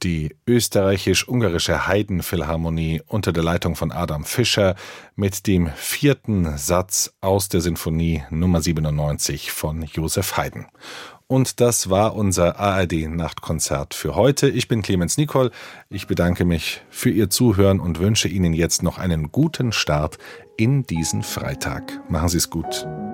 Die österreichisch-ungarische Haydn-Philharmonie unter der Leitung von Adam Fischer mit dem 4. Satz aus der Sinfonie Nummer 97 von Joseph Haydn. Und das war unser ARD-Nachtkonzert für heute. Ich bin Clemens Nicol. Ich bedanke mich für Ihr Zuhören und wünsche Ihnen jetzt noch einen guten Start in diesen Freitag. Machen Sie es gut.